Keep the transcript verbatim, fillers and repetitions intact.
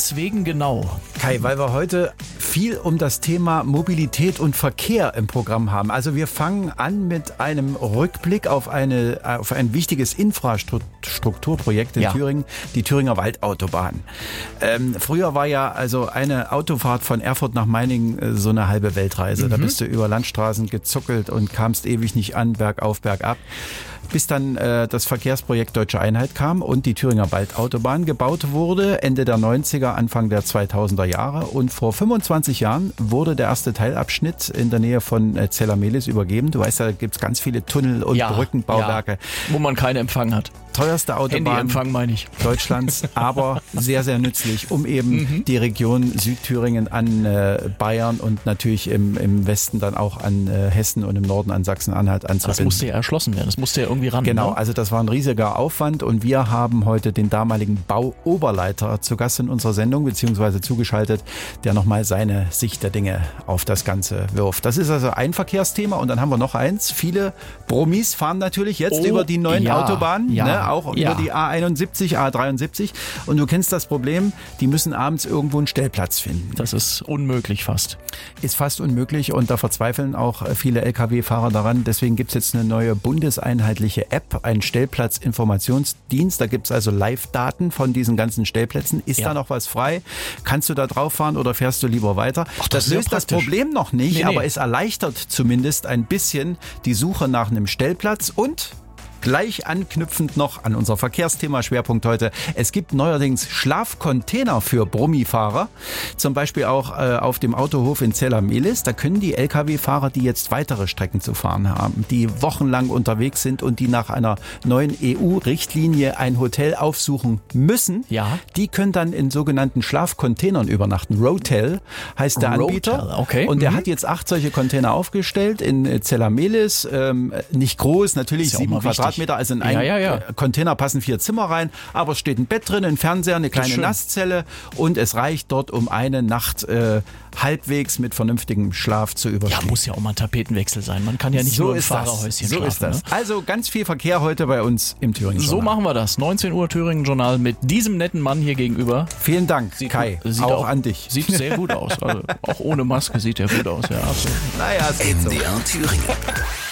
weswegen genau? Kai, weil wir heute viel um das Thema Mobilität und Verkehr im Programm haben. Also wir fangen an mit einem Rückblick auf, eine, auf ein wichtiges Infrastrukturprojekt in Ja. Thüringen, die Thüringer Waldautobahn. Ähm, früher war ja also eine Autofahrt von Erfurt nach Meiningen äh, so eine halbe Weltreise. Mhm. Da bist du über Landstraßen gezuckelt und kamst ewig nicht an, bergauf, bergab. Bis dann äh, das Verkehrsprojekt Deutsche Einheit kam und die Thüringer Waldautobahn gebaut wurde, Ende der neunziger, Anfang der zweitausender Jahre. Und vor fünfundzwanzig Jahren wurde der erste Teilabschnitt in der Nähe von äh, Zella-Mehlis übergeben. Du weißt ja, da gibt es ganz viele Tunnel und Ja, Brückenbauwerke. ja, wo man keinen Empfang hat. Teuerste Autobahn Handyempfang meine ich. Deutschlands, aber sehr, sehr nützlich, um eben Mhm. die Region Südthüringen an äh, Bayern und natürlich im, im Westen dann auch an äh, Hessen und im Norden an Sachsen-Anhalt Das anzubinden. musste ja erschlossen werden. Das musste ja irgendwie ran. Genau, Ne? also das war ein riesiger Aufwand und wir haben heute den damaligen Bauoberleiter zu Gast in unserer Sendung, beziehungsweise zugeschaltet, der nochmal seine Sicht der Dinge auf das Ganze wirft. Das ist also ein Verkehrsthema und dann haben wir noch eins. Viele Promis fahren natürlich jetzt Oh, über die neuen ja, Autobahnen, ja, ne, auch ja. über die A einundsiebzig, A dreiundsiebzig und du kennst das Problem, die müssen abends irgendwo einen Stellplatz finden. Das ist unmöglich fast. Ist fast unmöglich und da verzweifeln auch viele L K W-Fahrer daran. Deswegen gibt es jetzt eine neue bundeseinheitliche App, einen Stellplatzinformationsdienst. Da gibt es also Live-Daten von diesen ganzen Stellplätzen. Ist Ja. da noch was frei? Kannst du da drauf fahren oder fährst du lieber weiter? Ach, das das ist ja löst das praktisch. Problem noch nicht, Nee, nee. aber es erleichtert zumindest ein bisschen die Suche nach einem Stellplatz und gleich anknüpfend noch an unser Verkehrsthema, Schwerpunkt heute. Es gibt neuerdings Schlafcontainer für Brummifahrer, zum Beispiel auch äh, auf dem Autohof in Zella-Mehlis. Da können die L K W-Fahrer, die jetzt weitere Strecken zu fahren haben, die wochenlang unterwegs sind und die nach einer neuen E U-Richtlinie ein Hotel aufsuchen müssen, Ja. die können dann in sogenannten Schlafcontainern übernachten. Rotel heißt der Rotel, Anbieter. okay. Und der Mhm. hat jetzt acht solche Container aufgestellt in äh, Zella-Mehlis. Ähm, nicht groß, natürlich Ist ja auch sieben mal wichtig. Quadratmeter. Also in Ja, einen ja, ja. äh, Container passen vier Zimmer rein, aber es steht ein Bett drin, ein Fernseher, eine kleine schön. Nasszelle und es reicht dort, um eine Nacht äh, halbwegs mit vernünftigem Schlaf zu Ja, überstehen. muss ja auch mal ein Tapetenwechsel sein. Man kann ja nicht nur im Fahrerhäuschen so schlafen. ist das. Ne? Also ganz viel Verkehr heute bei uns im Thüringen. So machen wir das. neunzehn Uhr Thüringen-Journal mit diesem netten Mann hier gegenüber. Vielen Dank, Sieht Kai. gut- sieht auch, auch an dich. Sieht sehr gut aus. Also, auch ohne Maske sieht er gut aus. Ja, absolut. Naja, es geht M so. D R Thüringen.